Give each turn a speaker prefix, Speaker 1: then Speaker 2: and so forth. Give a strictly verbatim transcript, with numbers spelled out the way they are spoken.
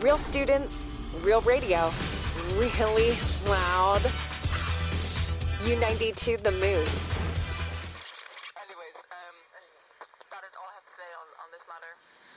Speaker 1: Real students, real radio, really loud. U ninety-two The Moose.
Speaker 2: Anyways, um, that is all I have to say on, on this matter.